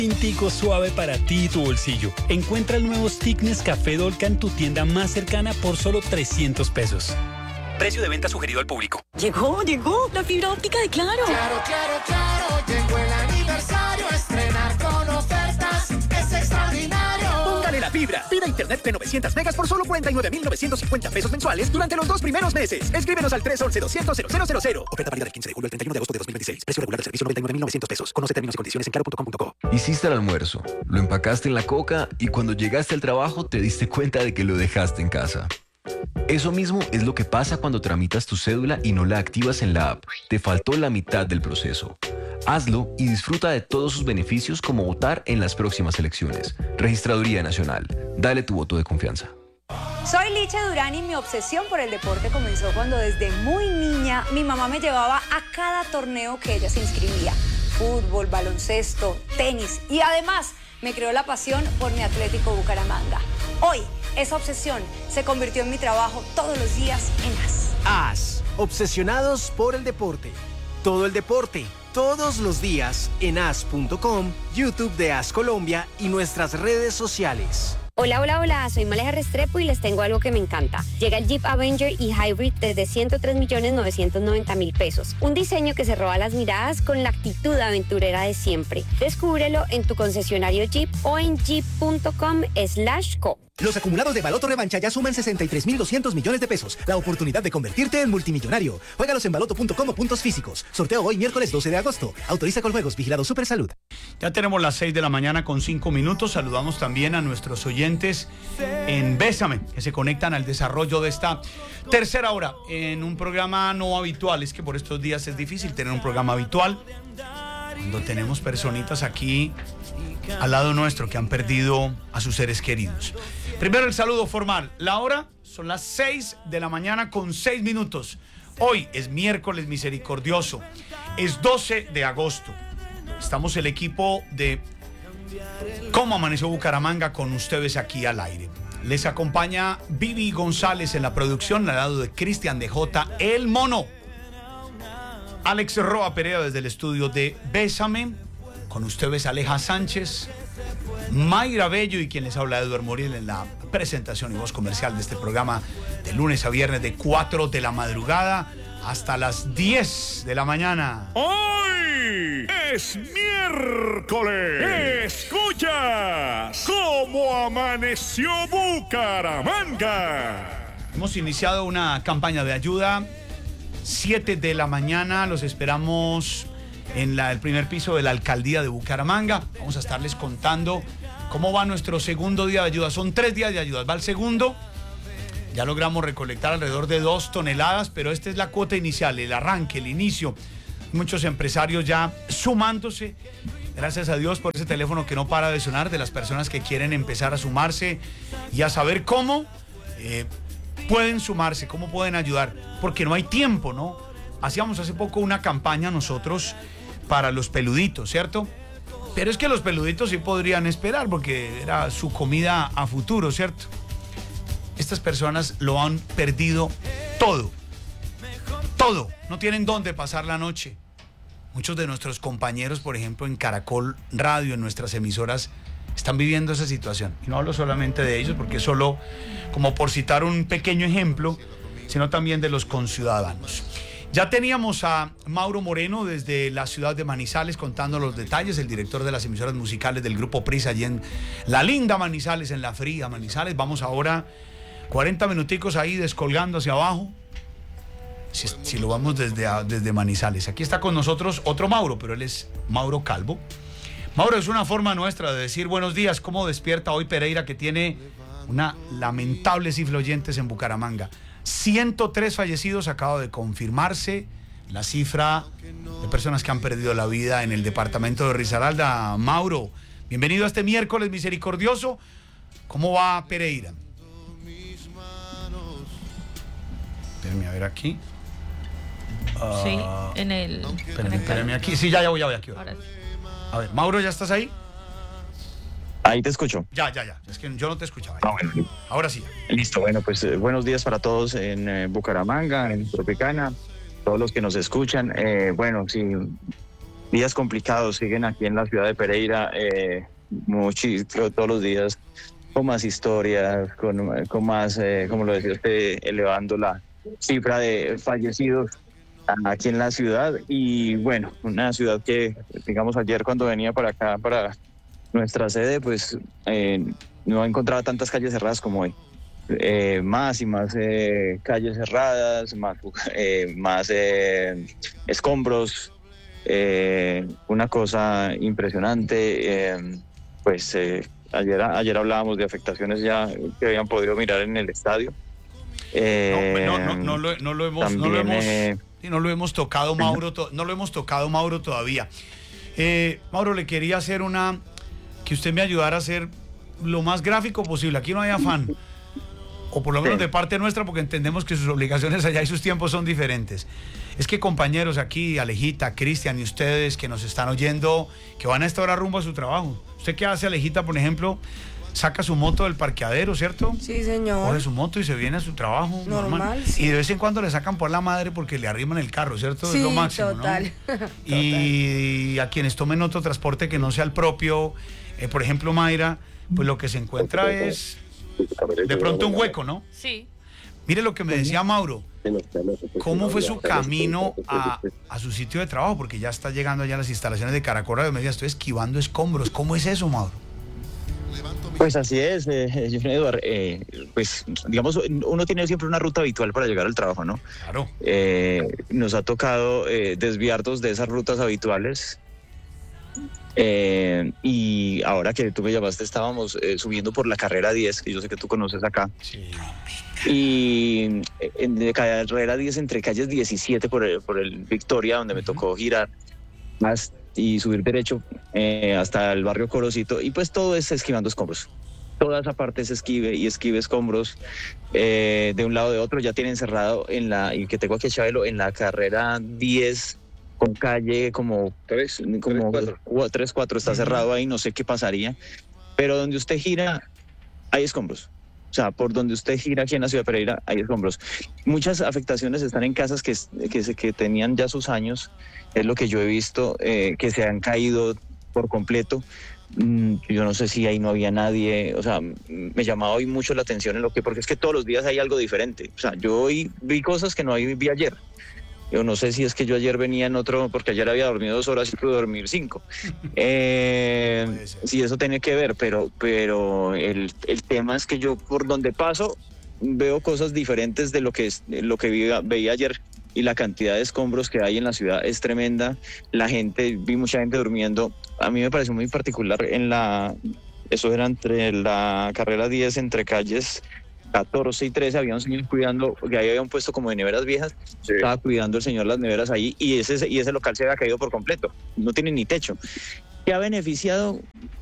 Tintico suave para ti y tu bolsillo. Encuentra el nuevo Stick Nescafé Dolca en tu tienda más cercana por solo 300 pesos. Precio de venta sugerido al público. Llegó la fibra óptica de Claro. Claro, llegó el aniversario, estrenar con ofertas es extraordinario. Póngale la fibra. Pida internet de 900 megas por solo 49,950 pesos mensuales durante los 2 primeros meses. Escríbenos al 311-200-0000. Oferta válida del 15 de julio al 31 de agosto de 2026. Precio regular del servicio 99,900 pesos. Conoce términos y condiciones en claro.com.co. Hiciste el almuerzo, lo empacaste en la coca y cuando llegaste al trabajo te diste cuenta de que lo dejaste en casa. Eso mismo es lo que pasa cuando tramitas tu cédula y no la activas en la app. Te faltó la mitad del proceso. Hazlo y disfruta de todos sus beneficios como votar en las próximas elecciones. Registraduría Nacional. Dale tu voto de confianza. Soy Licha Durán y mi obsesión por el deporte comenzó cuando desde muy niña mi mamá me llevaba a cada torneo que ella se inscribía. Fútbol, baloncesto, tenis y además me creó la pasión por mi Atlético Bucaramanga. Hoy, esa obsesión se convirtió en mi trabajo todos los días en AS. AS, obsesionados por el deporte. Todo el deporte, todos los días en as.com, YouTube de AS Colombia y nuestras redes sociales. Hola, soy Maleja Restrepo y les tengo algo que me encanta. Llega el Jeep Avenger y Hybrid desde 103,990,000 pesos. Un diseño que se roba las miradas con la actitud aventurera de siempre. Descúbrelo en tu concesionario Jeep o en jeep.com/co. Los acumulados de Baloto Revancha ya suman 63,200 millones de pesos. La oportunidad de convertirte en multimillonario. Juégalos en baloto.com o puntos físicos. Sorteo hoy miércoles 12 de agosto. Autoriza con juegos. Vigilado Supersalud. Ya tenemos las 6 de la mañana con 5 minutos. Saludamos también a nuestros oyentes en Bésame, que se conectan al desarrollo de esta tercera hora en un programa no habitual. Es que por estos días es difícil tener un programa habitual cuando tenemos personitas aquí al lado nuestro que han perdido a sus seres queridos. Primero el saludo formal. La hora son las 6 de la mañana con 6 minutos. Hoy es miércoles misericordioso. Es 12 de agosto. Estamos el equipo de ¿Cómo amaneció Bucaramanga? Con ustedes aquí al aire. Les acompaña Vivi González en la producción, al lado de Cristian DJ, El Mono. Alex Roa Perea desde el estudio de Bésame. Con ustedes Aleja Sánchez, Mayra Bello y quien les habla Eduardo Muriel en la presentación y voz comercial de este programa de lunes a viernes de 4 de la madrugada hasta las 10 de la mañana. ¡Hoy es miércoles! ¡Escuchas cómo amaneció Bucaramanga! Hemos iniciado una campaña de ayuda. 7 de la mañana los esperamos en el primer piso de la alcaldía de Bucaramanga. Vamos a estarles contando cómo va nuestro segundo día de ayuda. Son 3 días de ayuda, va el segundo. Ya logramos recolectar alrededor de 2 toneladas, pero esta es la cuota inicial, el arranque, el inicio. Muchos empresarios ya sumándose. Gracias a Dios por ese teléfono que no para de sonar, de las personas que quieren empezar a sumarse y a saber cómo pueden sumarse, cómo pueden ayudar, porque no hay tiempo, ¿no? Hacíamos hace poco una campaña nosotros para los peluditos, ¿cierto? Pero es que los peluditos sí podrían esperar porque era su comida a futuro, ¿cierto? Estas personas lo han perdido todo. Todo. No tienen dónde pasar la noche. Muchos de nuestros compañeros, por ejemplo, en Caracol Radio, en nuestras emisoras, están viviendo esa situación. Y no hablo solamente de ellos, porque solo como por citar un pequeño ejemplo, sino también de los conciudadanos. Ya teníamos a Mauro Moreno desde la ciudad de Manizales contando los detalles, el director de las emisoras musicales del Grupo Prisa, allí en la linda Manizales, en la fría Manizales. Vamos ahora 40 minuticos ahí descolgando hacia abajo, si lo vamos desde Manizales. Aquí está con nosotros otro Mauro, pero él es Mauro Calvo. Mauro, es una forma nuestra de decir buenos días. ¿Cómo despierta hoy Pereira, que tiene una lamentable cifra de oyentes en Bucaramanga? 103 fallecidos, acaba de confirmarse la cifra de personas que han perdido la vida en el departamento de Risaralda. Mauro, bienvenido a este miércoles misericordioso. ¿Cómo va Pereira? Espérame a ver aquí. Sí, en el... Espérame aquí. Sí, ya voy aquí. Ahora sí. A ver, Mauro, ¿ya estás ahí? Ahí te escucho. Ya. Es que yo no te escuchaba. Bueno. Ahora sí. Listo, bueno, pues buenos días para todos en Bucaramanga, en Tropicana, todos los que nos escuchan. Bueno, sí, días complicados siguen aquí en la ciudad de Pereira, todos los días con más historias, con más, como lo decía usted, elevando la cifra de fallecidos aquí en la ciudad. Y bueno, una ciudad que, digamos, ayer cuando venía para acá, para nuestra sede, pues no encontraba tantas calles cerradas como hoy. Más y más calles cerradas, más escombros, una cosa impresionante. Ayer hablábamos de afectaciones ya que habían podido mirar en el estadio. No lo hemos tocado, Mauro. No lo hemos tocado, Mauro, todavía. Mauro, le quería hacer que usted me ayudara a hacer lo más gráfico posible. Aquí no hay afán, o por lo menos de parte nuestra, porque entendemos que sus obligaciones allá y sus tiempos son diferentes. Es que, compañeros, aquí, Alejita, Cristian y ustedes que nos están oyendo, que van a esta hora rumbo a su trabajo. ¿Usted qué hace, Alejita, por ejemplo? Saca su moto del parqueadero, ¿cierto? Sí, señor. Coge su moto y se viene a su trabajo normal. Sí. Y de vez en cuando le sacan por la madre porque le arriman el carro, ¿cierto? Sí, es lo máximo, total. ¿no? Y a quienes tomen otro transporte que no sea el propio, por ejemplo, Mayra, pues lo que se encuentra es de pronto un hueco, ¿no? Sí. Mire lo que me decía Mauro. ¿Cómo fue su camino a su sitio de trabajo? Porque ya está llegando allá a las instalaciones de Caracol Radio. Me decía, estoy esquivando escombros. ¿Cómo es eso, Mauro? Pues así es, Eduardo. Pues digamos, uno tiene siempre una ruta habitual para llegar al trabajo, ¿no? Claro. Nos ha tocado desviarnos de esas rutas habituales. Y ahora que tú me llamaste, estábamos subiendo por la carrera 10, que yo sé que tú conoces acá. Sí. Y de carrera 10 entre calles 17 por el Victoria, donde me tocó girar y subir derecho hasta el barrio Corocito, y pues todo es esquivando escombros. Toda esa parte es esquive escombros de un lado de otro. Ya tienen cerrado y que tengo aquí a Chabelo, en la carrera 10 con calle como 3-4 está cerrado ahí, no sé qué pasaría, pero donde usted gira hay escombros. O sea, por donde usted gira aquí en la ciudad de Pereira hay escombros. Muchas afectaciones están en casas que tenían ya sus años, es lo que yo he visto, que se han caído por completo. Yo no sé si ahí no había nadie. O sea, me llamaba hoy mucho la atención porque es que todos los días hay algo diferente. O sea, yo hoy vi cosas que no vi ayer. Yo no sé si es que yo ayer venía en otro, porque ayer había dormido 2 horas y pude dormir 5. Sí, eso tiene que ver, pero el tema es que yo por donde paso veo cosas diferentes de lo que veía ayer, y la cantidad de escombros que hay en la ciudad es tremenda. Vi mucha gente durmiendo. A mí me pareció muy particular eso era entre la carrera 10, entre calles 14 y 13, había un señor cuidando, que ahí había un puesto como de neveras viejas, sí. Estaba cuidando el señor las neveras ahí, y ese local se había caído por completo, no tiene ni techo. ¿Qué ha beneficiado?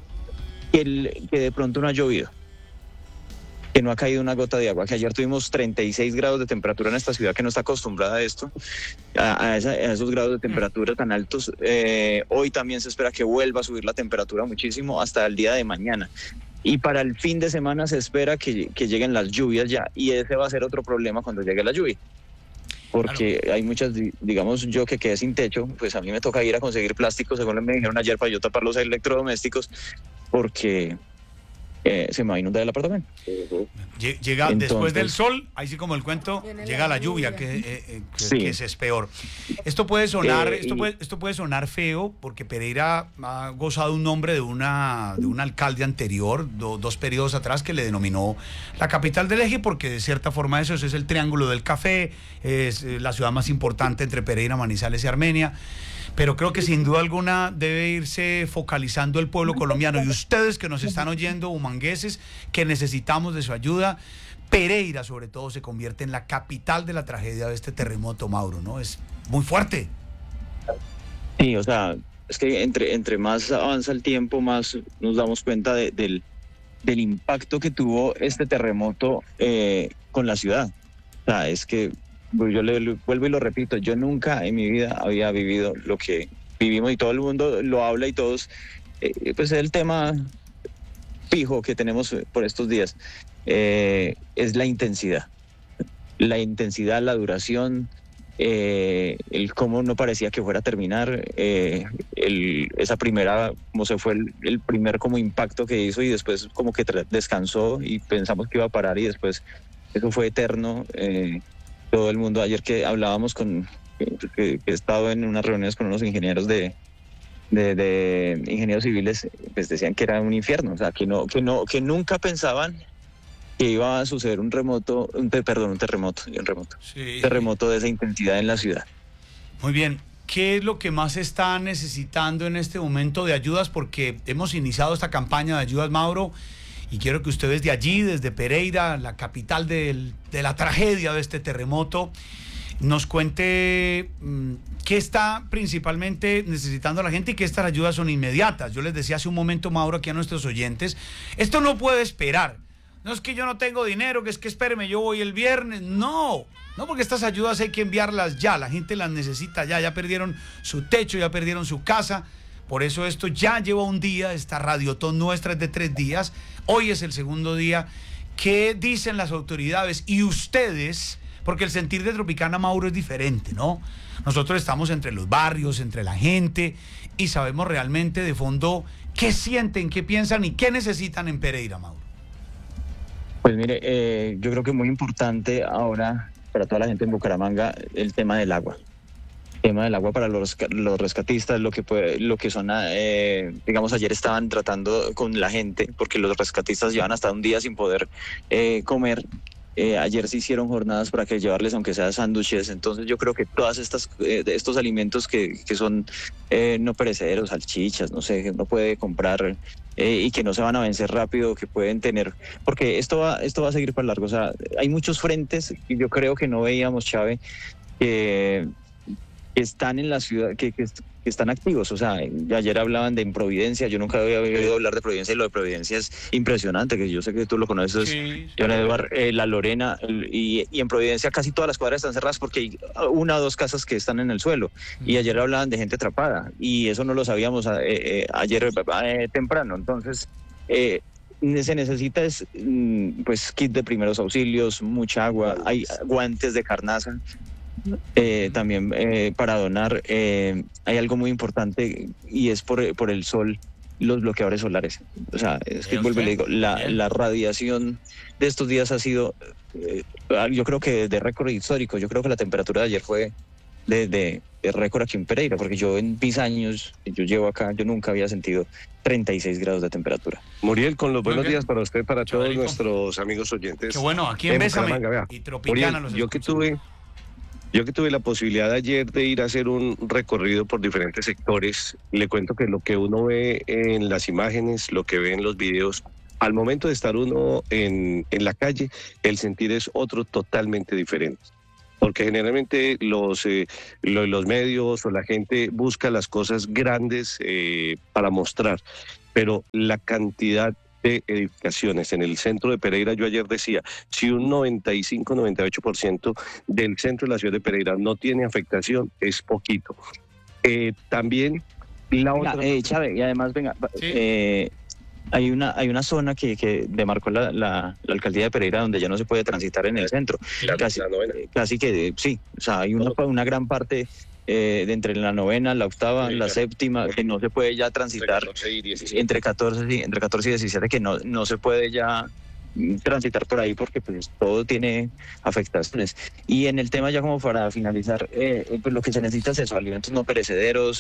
Que de pronto no ha llovido, que no ha caído una gota de agua, que ayer tuvimos 36 grados de temperatura en esta ciudad que no está acostumbrada a esto, a esos grados de temperatura tan altos. Hoy también se espera que vuelva a subir la temperatura muchísimo hasta el día de mañana. Y para el fin de semana se espera que lleguen las lluvias ya, y ese va a ser otro problema cuando llegue la lluvia. Porque hay muchas, digamos, yo que quedé sin techo, pues a mí me toca ir a conseguir plástico, según me dijeron ayer, para yo tapar los electrodomésticos, porque se me va a inundar el apartamento. Llega después del sol, ahí sí como el cuento, llega la lluvia, que es peor. Esto puede sonar, esto puede sonar feo, porque Pereira ha gozado un nombre de un alcalde anterior, 2 periodos atrás, que le denominó la capital del eje, porque de cierta forma eso es el Triángulo del Café, es la ciudad más importante entre Pereira, Manizales y Armenia. Pero creo que sin duda alguna debe irse focalizando el pueblo colombiano, y ustedes que nos están oyendo, humangueses, que necesitamos de su ayuda. Pereira, sobre todo, se convierte en la capital de la tragedia de este terremoto, Mauro, ¿no? Es muy fuerte. Sí, o sea, es que entre más avanza el tiempo, más nos damos cuenta del impacto que tuvo este terremoto con la ciudad. O sea, es que yo le vuelvo y lo repito, yo nunca en mi vida había vivido lo que vivimos, y todo el mundo lo habla, y todos, pues es el tema fijo que tenemos por estos días, es la intensidad, la duración, el cómo no parecía que fuera a terminar, esa primera, como se fue el primer como impacto que hizo, y después como que descansó y pensamos que iba a parar, y después eso fue eterno. Todo el mundo, ayer que hablábamos que he estado en unas reuniones con unos ingenieros de ingenieros civiles, pues decían que era un infierno, o sea, que nunca pensaban que iba a suceder un terremoto de esa intensidad en la ciudad. Muy bien. ¿Qué es lo que más está necesitando en este momento de ayudas? Porque hemos iniciado esta campaña de ayudas, Mauro, y quiero que ustedes de allí, desde Pereira, la capital de la tragedia de este terremoto, nos cuente qué está principalmente necesitando la gente y que estas ayudas son inmediatas. Yo les decía hace un momento, Mauro, aquí a nuestros oyentes, esto no puede esperar. No es que yo no tengo dinero, que es que espéreme, yo voy el viernes. No, porque estas ayudas hay que enviarlas ya, la gente las necesita ya perdieron su techo, ya perdieron su casa. Por eso esto ya lleva un día, esta radiotón nuestra es de 3 días, hoy es el segundo día. ¿Qué dicen las autoridades y ustedes? Porque el sentir de Tropicana, Mauro, es diferente, ¿no? Nosotros estamos entre los barrios, entre la gente, y sabemos realmente de fondo qué sienten, qué piensan y qué necesitan en Pereira, Mauro. Pues mire, yo creo que es muy importante ahora para toda la gente en Bucaramanga el tema del agua. El tema del agua para los rescatistas, lo que son, digamos, ayer estaban tratando con la gente, porque los rescatistas llevan hasta un día sin poder comer. Ayer se hicieron jornadas para que llevarles, aunque sea sándwiches. Entonces yo creo que todas estos alimentos que son no perecederos, salchichas, no sé, que uno puede comprar y que no se van a vencer rápido, que pueden tener, porque esto va a seguir para largo. O sea, hay muchos frentes que yo creo que no veíamos, Chave, que están en la ciudad, que están activos. O sea, ayer hablaban de Providencia, yo nunca había oído hablar de Providencia, y lo de Providencia es impresionante, que yo sé que tú lo conoces, sí, John Edward, La Lorena, y en Providencia casi todas las cuadras están cerradas porque hay 1 o 2 casas que están en el suelo, y ayer hablaban de gente atrapada, y eso no lo sabíamos ayer temprano. Entonces se necesita pues kit de primeros auxilios, mucha agua, hay guantes de carnaza. También para donar. Hay algo muy importante, y es por el sol, los bloqueadores solares. O sea, es que vuelvo y le digo, la radiación de estos días ha sido, yo creo que de récord histórico. Yo creo que la temperatura de ayer fue de récord aquí en Pereira, porque yo en mis años que yo llevo acá, yo nunca había sentido 36 grados de temperatura. Muriel, con los buenos días para usted, para todos nuestros amigos oyentes. Qué bueno, aquí en Bésame y Tropicana. Muriel, yo que tuve la posibilidad ayer de ir a hacer un recorrido por diferentes sectores, le cuento que lo que uno ve en las imágenes, lo que ve en los videos, al momento de estar uno en la calle, el sentir es otro totalmente diferente. Porque generalmente los medios o la gente busca las cosas grandes para mostrar, pero la cantidad de edificaciones en el centro de Pereira, yo ayer decía, si un 95-98% del centro de la ciudad de Pereira no tiene afectación, es poquito. También la otra... Chávez, y además, venga, sí. Hay una zona que demarcó la alcaldía de Pereira, donde ya no se puede transitar en el centro. Casi que sí, o sea, hay una gran parte de entre la 9ª, la 8ª, la 7ª, que no se puede ya transitar. Entre 14 y 17, que no se puede ya transitar por ahí, porque pues todo tiene afectaciones. Y en el tema, ya como para finalizar, pues lo que se necesita es eso, alimentos no perecederos.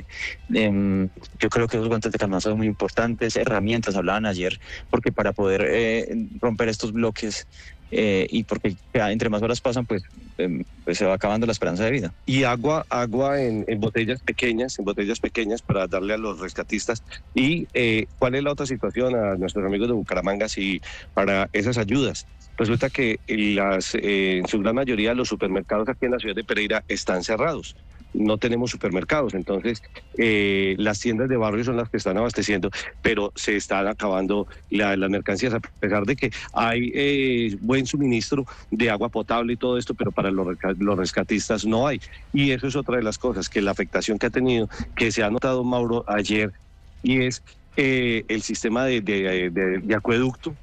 Yo creo que esos guantes de carnaza son muy importantes, herramientas, hablaban ayer, porque para poder romper estos bloques, y porque entre más horas pasan, pues se va acabando la esperanza de vida. Y agua en botellas pequeñas, para darle a los rescatistas. Y ¿cuál es la otra situación a nuestros amigos de Bucaramanga si para esas ayudas? Resulta que en su gran mayoría los supermercados aquí en la ciudad de Pereira están cerrados. No tenemos supermercados, entonces las tiendas de barrio son las que están abasteciendo, pero se están acabando las mercancías, a pesar de que hay buen suministro de agua potable y todo esto, pero para los rescatistas no hay. Y eso es otra de las cosas, que la afectación que ha tenido, que se ha notado, Mauro, ayer, y es el sistema de acueducto,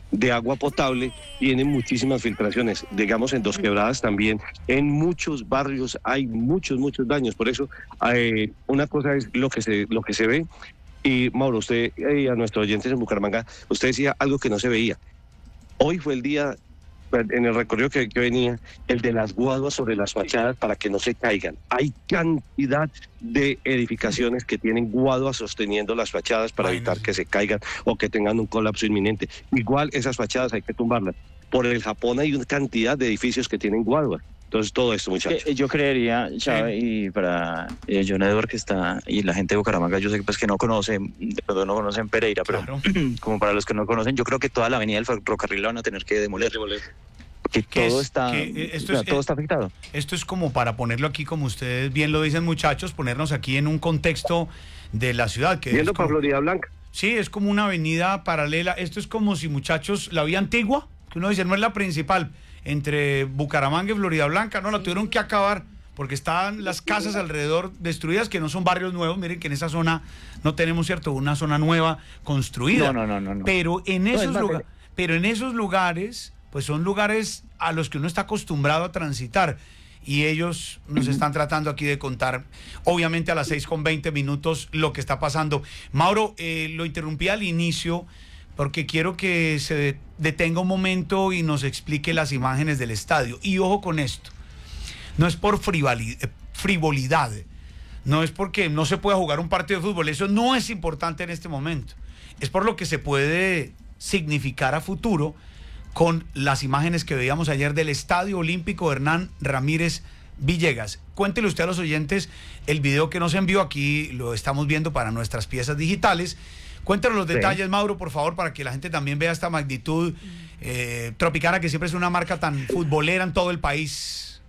de agua potable, tiene muchísimas filtraciones. Digamos, en Dos Quebradas también, en muchos barrios hay muchos daños. Por eso, una cosa es lo que se ve. Y Mauro, usted a nuestros oyentes en Bucaramanga, usted decía algo que no se veía. Hoy fue el día, en el recorrido que venía, el de las guaduas sobre las fachadas para que no se caigan. Hay cantidad de edificaciones que tienen guaduas sosteniendo las fachadas para evitar que se caigan o que tengan un colapso inminente. Igual esas fachadas hay que tumbarlas. Por el Japón hay una cantidad de edificios que tienen guaduas. Entonces, todo esto, muchachos. Yo creería, Chávez, y para John Edward, que está, y la gente de Bucaramanga, yo sé que, pues, que no conocen, de pronto no conocen Pereira, pero como para los que no conocen, yo creo que toda la avenida del ferrocarril la van a tener que demoler. Porque todo está afectado. Esto es como para ponerlo aquí, como ustedes bien lo dicen, muchachos, ponernos aquí en un contexto de la ciudad. Viendo para Florida Blanca. Sí, es como una avenida paralela. Esto es como si, muchachos, la vía antigua, que uno dice, no es la principal, entre Bucaramanga y Florida Blanca, no, la tuvieron que acabar porque están las casas alrededor destruidas, que no son barrios nuevos. Miren que en esa zona no tenemos, ¿cierto?, una zona nueva construida. No. Pero en esos lugares, pues son lugares a los que uno está acostumbrado a transitar. Y ellos nos están tratando aquí de contar, obviamente a las 6:20 lo que está pasando. Mauro, lo interrumpí al inicio porque quiero que se detenga un momento y nos explique las imágenes del estadio. Y ojo con esto, no es por frivolidad, no es porque no se pueda jugar un partido de fútbol, eso no es importante en este momento. Es por lo que se puede significar a futuro con las imágenes que veíamos ayer del Estadio Olímpico Hernán Ramírez Villegas. Cuéntele usted a los oyentes el video que nos envió, aquí lo estamos viendo para nuestras piezas digitales. Cuéntanos los detalles, Mauro, por favor, para que la gente también vea esta magnitud Tropicana, que siempre es una marca tan futbolera en todo el país.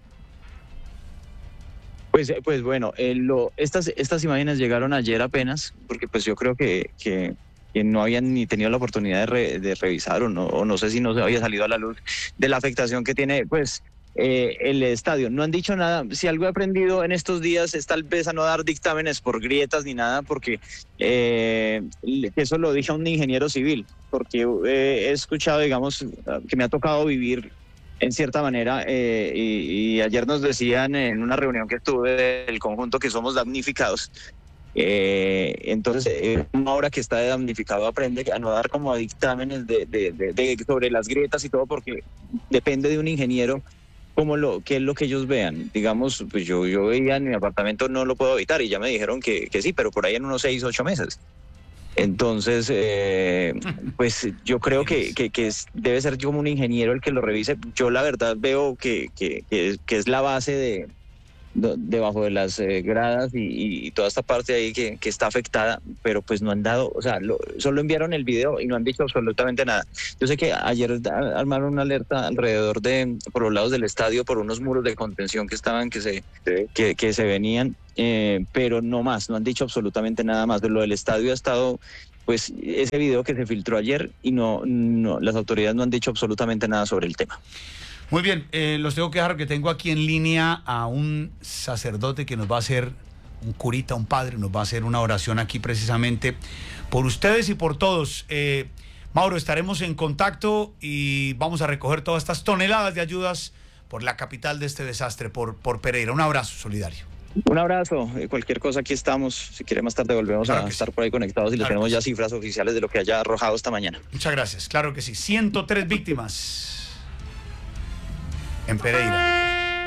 Pues bueno, estas imágenes llegaron ayer apenas, porque pues yo creo que no habían ni tenido la oportunidad de revisar o no sé si no se había salido a la luz de la afectación que tiene pues el estadio. No han dicho nada. Si algo he aprendido en estos días es tal vez a no dar dictámenes por grietas ni nada, porque eso lo dije a un ingeniero civil, porque he escuchado, digamos, que me ha tocado vivir en cierta manera, y ayer nos decían en una reunión que tuve del conjunto que somos damnificados. Entonces, ahora que está de damnificado, aprende a no dar como dictámenes sobre las grietas y todo, porque depende de un ingeniero qué es lo que ellos vean. Digamos, pues yo veía en mi apartamento, no lo puedo evitar, y ya me dijeron que sí, pero por ahí en unos 6 o 8 meses. Entonces, pues yo creo que debe ser como un ingeniero el que lo revise. Yo la verdad veo que es la base debajo de las gradas y toda esta parte ahí que está afectada, pero pues no han dado, o sea, solo enviaron el video y no han dicho absolutamente nada. Yo sé que ayer armaron una alerta alrededor por los lados del estadio por unos muros de contención que estaban, que se venían, pero no más, no han dicho absolutamente nada más. De lo del estadio ha estado pues ese video que se filtró ayer y no las autoridades no han dicho absolutamente nada sobre el tema. Muy bien, los tengo que dejar, que tengo aquí en línea a un sacerdote que nos va a hacer, un curita, un padre, nos va a hacer una oración aquí precisamente por ustedes y por todos. Mauro, estaremos en contacto y vamos a recoger todas estas toneladas de ayudas por la capital de este desastre, por Pereira. Un abrazo solidario. Un abrazo, cualquier cosa aquí estamos, si quiere más tarde volvemos a estar por ahí conectados y les tenemos ya cifras oficiales de lo que haya arrojado esta mañana. Muchas gracias, claro que sí. 103 víctimas en Pereira.